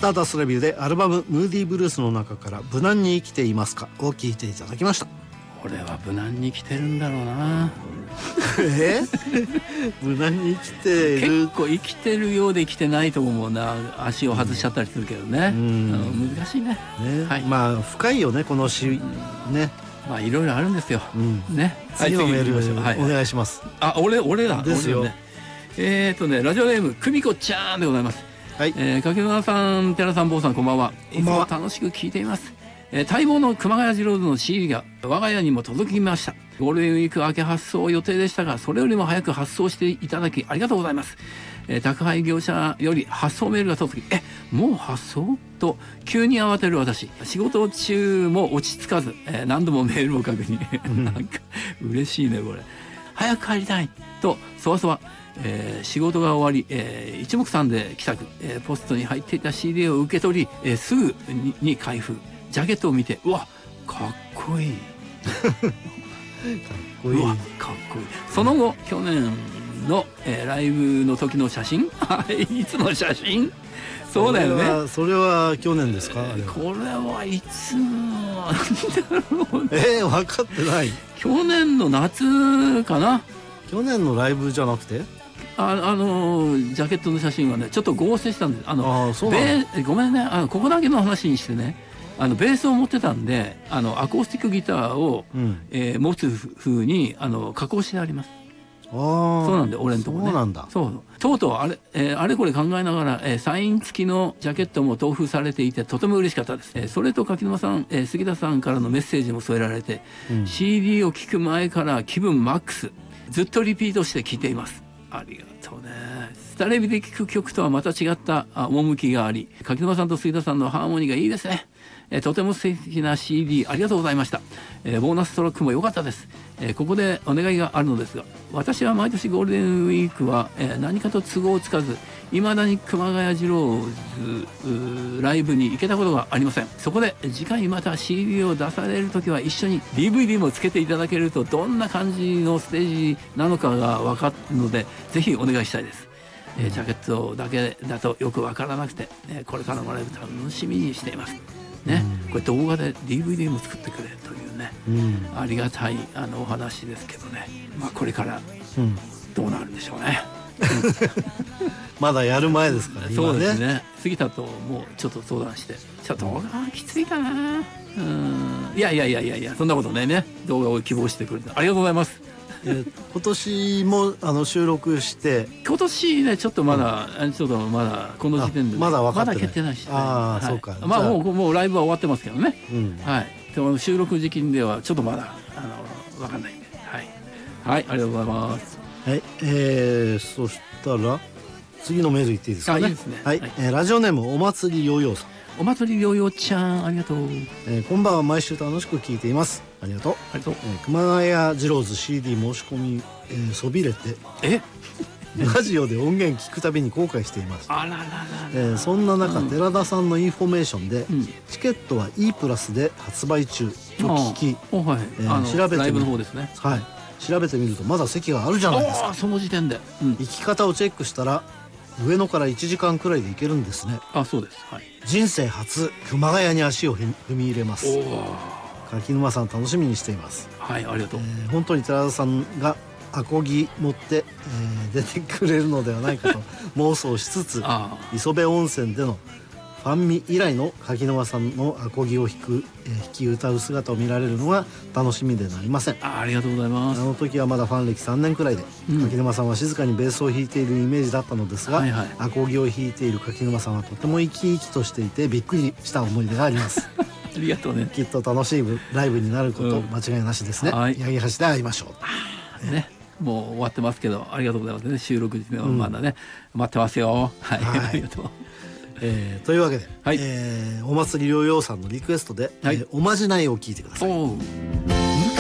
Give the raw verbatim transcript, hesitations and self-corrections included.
ターダストレビューでアルバムムーディーブルースの中から無難に生きていますかを聴いていただきました。 俺は無難に生きてるんだろうなえ無難に生きてる。 結構生きてるようで生きてないと思うな。足を外しちゃったりするけどね、うん、あの難しいね。 ね、 はい、 まあ深いよねこの詩、うん、ね。 まあいろいろあるんですよ、うん、ね。 次のメール、はい、お願いします。 あ、俺俺だですよ。 ね、えーとねラジオネーム久美子ちゃんでございます。 はい、 えー、柿沼さん、寺さん、坊さん、こんばんは。いつも楽しく聞いています。えー、待望の熊谷次郎の シーディー が我が家にも届きました。ゴールデンウィーク明け発送予定でしたが、それよりも早く発送していただきありがとうございます。えー、宅配業者より発送メールが届き、え、もう発送と急に慌てる私。仕事中も落ち着かず、えー、何度もメールを確認。なんか嬉しいねこれ。早く帰りたいとそわそわ。えー、仕事が終わり、えー、一目散で帰宅、えー、ポストに入っていた シーディー を受け取り、えー、すぐ に, に開封。ジャケットを見て、うわかっこいいかっこいい。 うわかっこいい。その後去年の、えー、ライブの時の写真いつの写真。そうだよね。 それは去年ですか。 えー、これはいつのだろう、ね、 えー、分かってない。 去年の夏かな。 去年のライブじゃなくて、 あ, あのジャケットの写真はねちょっと合成したんです。あのあ、そうなんだ。 ごめんね、あのここだけの話にしてね、あのベースを持ってたんで、あのアコースティックギターを、うん、えー、持つ風にあの加工してあります。 あ、 そうなんで俺のとこね。 そうなんだ。 そうとうとうあれ、えー、あれこれ考えながら、えー、サイン付きのジャケットも同封されていてとても嬉しかったです。えー、それと柿沼さん、えー、杉田さんからのメッセージも添えられて、うん、シーディー を聴く前から気分マックス。ずっとリピートして聴いています。ありがとうね。スタレビで聴く曲とはまた違った趣があり、柿沼さんと杉田さんのハーモニーがいいですね。えー、とても素敵な シーディー ありがとうございました。えー、ボーナストラックも良かったです。えー、ここでお願いがあるのですが、私は毎年ゴールデンウィークは、えー、何かと都合つかずいまだに熊谷次郎ズライブに行けたことがありません。そこで次回また シーディー を出される時は一緒に ディーブイディー もつけていただけるとどんな感じのステージなのかが分かるのでぜひお願いしたいです。えー、ジャケットだけだとよく分からなくて、えー、これからのライブ楽しみにしていますね。うん、これ動画で ディーブイディー も作ってくれというね、うん、ありがたいあのお話ですけどね、まあ、これからどうなるんでしょうね。 まだやる前ですからね。 そうですね。杉田ともうちょっと相談してちょっと動画はきついかな。うんいやいやいやいやいやそんなことないね。動画を希望してくれてありがとうございます。 えー、今年もあの収録して今年ねちょっとまだ、うん、ちょっとまだこの時点でまだ分かってない。 まだ決定ないし、ね、 ああ、 はい、 そうか。 まあもうもうライブは終わってますけどね、うん、はい。でも収録時期ではちょっとまだあの分かんないんで、はいはい、ありがとうございます。 はい、えー、そしたら次のメールいっていいですかね。 いいですね。 はい、はい。えー、ラジオネームお祭りヨーヨーさん。 お祭りヨーヨーちゃんありがとう。 えー、こんばんは。毎週楽しく聞いています。ありがとう。 ありがとう。 えー、熊谷次郎ズ シーディー 申し込み、えー、そびれてえラジオで音源聞くたびに後悔しています。 あらららら、 えー、そんな中、うん、寺田さんのインフォメーションで、 うん、 チケットは E プラスで発売中と聞き、 はいえー、調べてライブの方ですね。 はい、調べてみるとまだ席があるじゃないですか。 その時点で、 うん、行き方をチェックしたら上野からいちじかんくらいで行けるんですね。 あ、そうです、はい、 人生初熊谷に足を踏み入れます。柿沼さん楽しみにしています。 はい、ありがとう。 えー、本当に寺田さんがアコギ持って、えー、出てくれるのではないかと妄想しつつ磯部温泉でのファンミ以来の柿沼さんのアコギを弾く、えー、弾き歌う姿を見られるのが楽しみでなりません。 あ, ありがとうございます。 あの時はまだファン歴さんねんくらいで、うん、柿沼さんは静かにベースを弾いているイメージだったのですが、はいはい、アコギを弾いている柿沼さんはとても生き生きとしていてびっくりした思い出がありますありがとうね。 きっと楽しいライブになること間違いなしですね、うん、はい、八木橋で会いましょうね。もう終わってますけどありがとうございますね。収録時はまだね、うん、待ってますよ。はい、はい、ありがとう。 えー、というわけで、 はい、 えー、お祭り療養さんのリクエストで、はい、えー、おまじないを聞いてください。